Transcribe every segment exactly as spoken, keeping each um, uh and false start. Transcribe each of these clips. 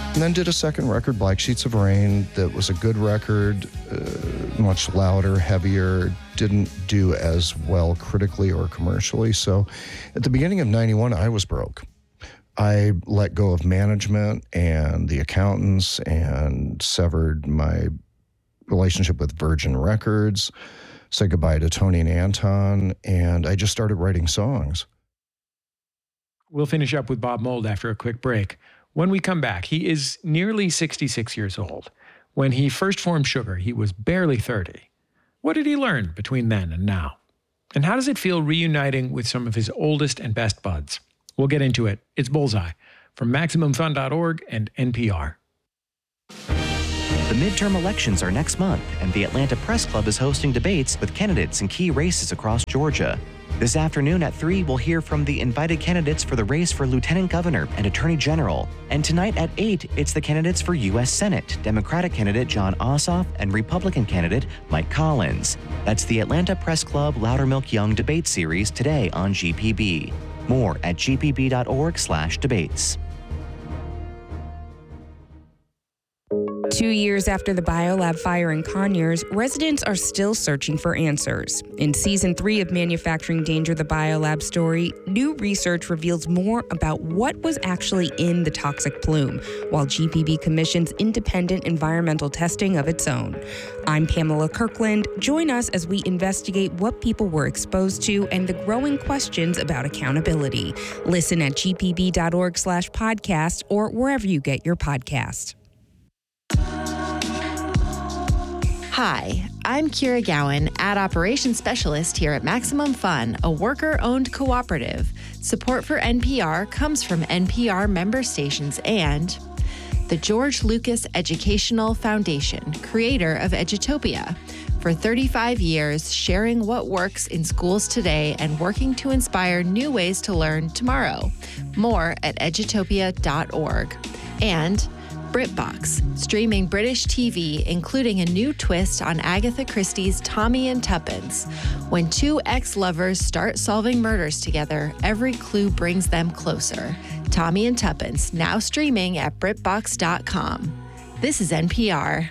And then did a second record, Black Sheets of Rain, that was a good record, uh, much louder, heavier, didn't do as well critically or commercially. So at the beginning of ninety-one, I was broke. I let go of management and the accountants and severed my relationship with Virgin Records, said goodbye to Tony and Anton, and I just started writing songs. We'll finish up with Bob Mould after a quick break. When we come back, he is nearly sixty-six years old. When he first formed Sugar, he was barely thirty. What did he learn between then and now? And how does it feel reuniting with some of his oldest and best buds? We'll get into it. It's Bullseye from Maximum Fun dot org and N P R. The midterm elections are next month, and the Atlanta Press Club is hosting debates with candidates in key races across Georgia. This afternoon at three, we'll hear from the invited candidates for the race for Lieutenant Governor and Attorney General. And tonight at eight, it's the candidates for U S Senate, Democratic candidate Jon Ossoff and Republican candidate Mike Collins. That's the Atlanta Press Club Loudermilk Young debate series today on G P B. More at g p b dot org slash debates. Two years after the biolab fire in Conyers, residents are still searching for answers. In season three of Manufacturing Danger, the biolab story, new research reveals more about what was actually in the toxic plume, while G P B commissions independent environmental testing of its own. I'm Pamela Kirkland. Join us as we investigate what people were exposed to and the growing questions about accountability. Listen at g p b dot org slash podcast or wherever you get your podcast. Hi, I'm Kira Gowan, Ad Operations Specialist here at Maximum Fun, a worker-owned cooperative. Support for N P R comes from N P R member stations and the George Lucas Educational Foundation, creator of Edutopia. For thirty-five years, sharing what works in schools today and working to inspire new ways to learn tomorrow. More at edutopia dot org. And BritBox, streaming British T V, including a new twist on Agatha Christie's Tommy and Tuppence. When two ex-lovers start solving murders together, every clue brings them closer. Tommy and Tuppence, now streaming at brit box dot com. This is N P R.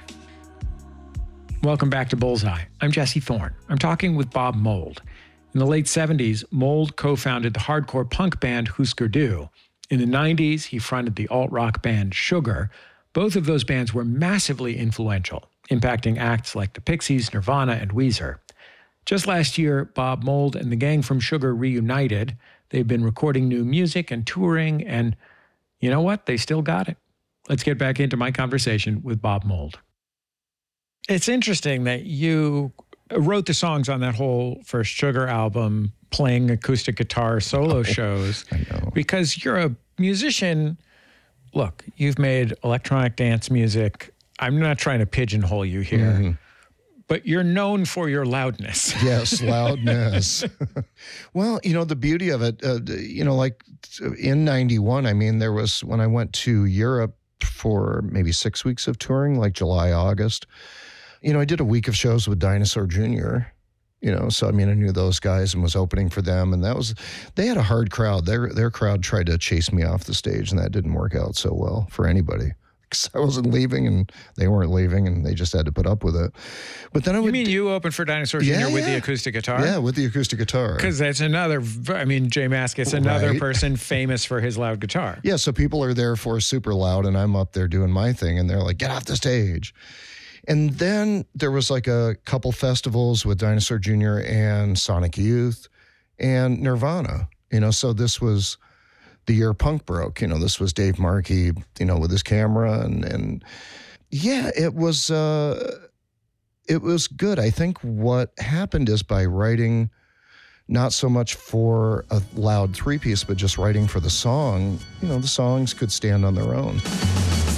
Welcome back to Bullseye. I'm Jesse Thorne. I'm talking with Bob Mould. In the late seventies, Mould co-founded the hardcore punk band Husker Du. In the nineties, he fronted the alt-rock band Sugar. Both of those bands were massively influential, impacting acts like the Pixies, Nirvana, and Weezer. Just last year, Bob Mould and the gang from Sugar reunited. They've been recording new music and touring, and you know what? They still got it. Let's get back into my conversation with Bob Mould. It's interesting that you wrote the songs on that whole first Sugar album, playing acoustic guitar solo oh, shows, I know. Because you're a musician. Look, you've made electronic dance music. I'm not trying to pigeonhole you here, mm-hmm. but you're known for your loudness. Yes, loudness. Well, you know, the beauty of it, uh, you know, like in ninety-one, I mean, there was, when I went to Europe for maybe six weeks of touring, like July, August, you know, I did a week of shows with Dinosaur Junior, you know, so I mean, I knew those guys and was opening for them, and that was, they had a hard crowd. Their their crowd tried to chase me off the stage, and that didn't work out so well for anybody. Because I wasn't leaving, and they weren't leaving, and they just had to put up with it. But then I would. You mean you opened for Dinosaur yeah, Junior with yeah. the acoustic guitar? Yeah, with the acoustic guitar. Because that's another, I mean, Jay Mascis, another Right. person famous for his loud guitar. Yeah, so people are there for super loud, and I'm up there doing my thing, and they're like, get off the stage. And then there was like a couple festivals with Dinosaur Junior and Sonic Youth and Nirvana, you know, so this was the year punk broke. You know, this was Dave Markey, you know, with his camera, and, and yeah, it was, uh, it was good. I think what happened is by writing not so much for a loud three-piece, but just writing for the song, you know, the songs could stand on their own.